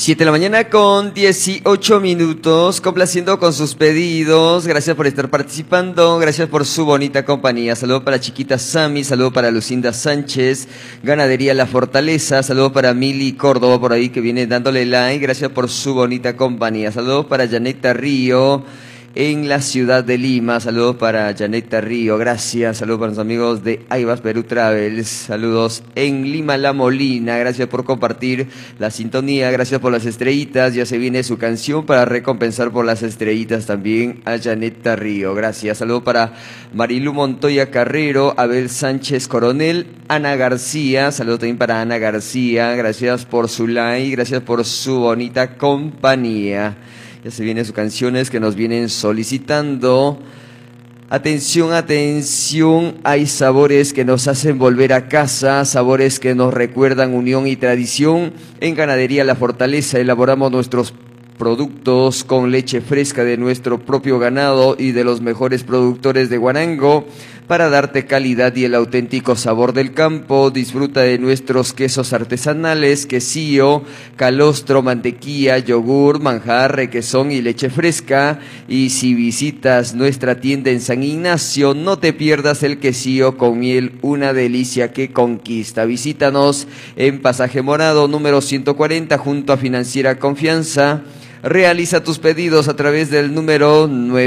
7 de la mañana con 18 minutos, complaciendo con sus pedidos. Gracias por estar participando, gracias por su bonita compañía. Saludo para Chiquita Sami, saludo para Lucinda Sánchez, Ganadería La Fortaleza, saludo para Mili Córdoba por ahí que viene dándole like. Gracias por su bonita compañía. Saludos para Janeta Río en la ciudad de Lima. Saludos para Janeta Río, gracias. Saludos para los amigos de Aivas Perú Travels. Saludos en Lima La Molina, gracias por compartir la sintonía, gracias por las estrellitas. Ya se viene su canción para recompensar por las estrellitas también a Janeta Río, gracias. Saludos para Marilu Montoya Carrero, Abel Sánchez Coronel, Ana García. Saludos también para Ana García, gracias por su like, gracias por su bonita compañía. Ya se vienen sus canciones que nos vienen solicitando. Atención, atención, hay sabores que nos hacen volver a casa, sabores que nos recuerdan unión y tradición. En Ganadería La Fortaleza elaboramos nuestros productos con leche fresca de nuestro propio ganado y de los mejores productores de Huarango para darte calidad y el auténtico sabor del campo. Disfruta de nuestros quesos artesanales, quesillo, calostro, mantequilla, yogur, manjar, requesón y leche fresca. Y si visitas nuestra tienda en San Ignacio, no te pierdas el quesillo con miel, una delicia que conquista. Visítanos en Pasaje Morado número 140 junto a Financiera Confianza. Realiza tus pedidos a través del número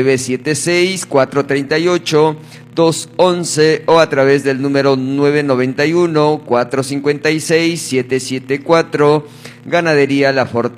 976-438-211 o a través del número 991-456-774. Ganadería La Fortaleza.